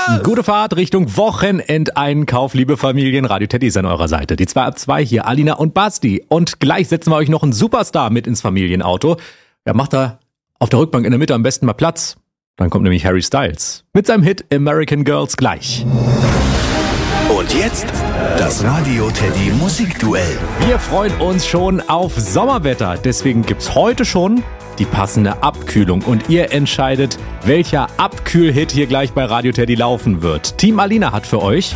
Gute Fahrt Richtung Wochenendeinkauf, liebe Familien. Radio Teddy ist an eurer Seite. Die 2 ab 2 hier, Alina und Basti. Und gleich setzen wir euch noch einen Superstar mit ins Familienauto. Ja, macht da auf der Rückbank in der Mitte am besten mal Platz. Dann kommt nämlich Harry Styles mit seinem Hit American Girls gleich. Und jetzt das Radio Teddy Musikduell. Wir freuen uns schon auf Sommerwetter. Deswegen gibt's heute schon die passende Abkühlung. Und ihr entscheidet, welcher Abkühlhit hier gleich bei Radio Teddy laufen wird. Team Alina hat für euch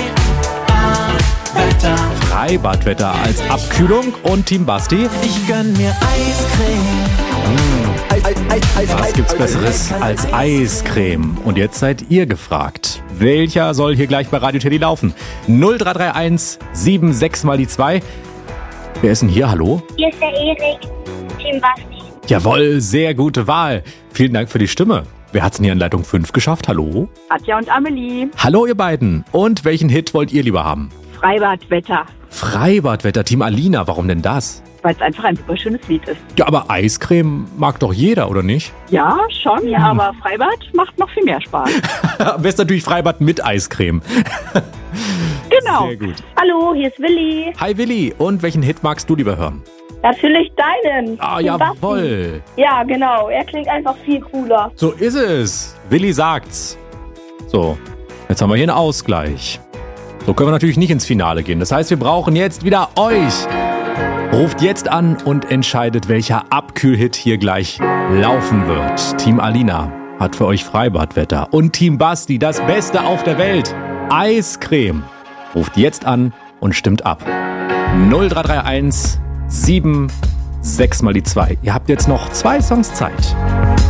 Freibadwetter als Abkühlung. Und Team Basti? Ich gönn mir Eiscreme. Was gibt's Besseres als Eiscreme? Und jetzt seid ihr gefragt. Welcher soll hier gleich bei Radio Teddy laufen? 0331 76 mal die 2. Wer ist denn hier? Hallo? Hier ist der Erik, Team Basti. Jawohl, sehr gute Wahl. Vielen Dank für die Stimme. Wer hat's denn hier in Leitung 5 geschafft? Hallo? Katja und Amelie. Hallo ihr beiden. Und welchen Hit wollt ihr lieber haben? Freibadwetter. Freibadwetter, Team Alina. Warum denn das? Weil es einfach ein super schönes Lied ist. Ja, aber Eiscreme mag doch jeder, oder nicht? Ja, schon, aber Freibad macht noch viel mehr Spaß. Am besten natürlich Freibad mit Eiscreme. Genau. Sehr gut. Hallo, hier ist Willi. Hi Willi. Und welchen Hit magst du lieber hören? Natürlich deinen. Ah, Team Basti. jawohl. Ja, genau. Er klingt einfach viel cooler. So ist es. Willi sagt's. So, jetzt haben wir hier einen Ausgleich. So können wir natürlich nicht ins Finale gehen. Das heißt, wir brauchen jetzt wieder euch. Ruft jetzt an und entscheidet, welcher Abkühlhit hier gleich laufen wird. Team Alina hat für euch Freibadwetter. Und Team Basti, das Beste auf der Welt, Eiscreme. Ruft jetzt an und stimmt ab. 0331 76 mal die 2. Ihr habt jetzt noch 2 Songs Zeit.